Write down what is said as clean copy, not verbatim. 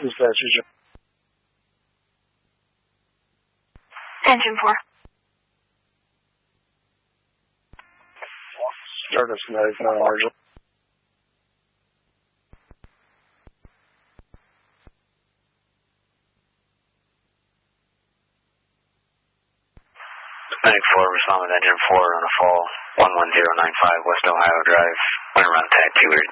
Dispatcher. Engine 4. Stardust 95, Marshall. Medic 4, respond with engine 4 on a fall, 11095 West Ohio Drive, wind around tag 2